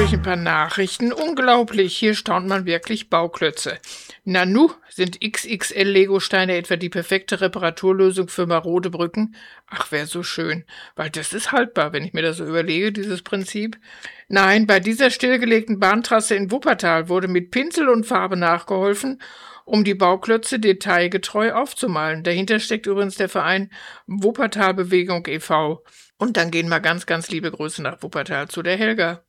ich ein paar Nachrichten. Unglaublich, hier staunt man wirklich Bauklötze. Nanu, sind XXL-Lego-Steine etwa die perfekte Reparaturlösung für marode Brücken? Ach, wäre so schön, weil das ist haltbar, wenn ich mir das so überlege, dieses Prinzip. Nein, bei dieser stillgelegten Bahntrasse in Wuppertal wurde mit Pinsel und Farbe nachgeholfen, um die Bauklötze detailgetreu aufzumalen. Dahinter steckt übrigens der Verein Wuppertal Bewegung e.V. Und dann gehen mal ganz, ganz liebe Grüße nach Wuppertal zu der Helga.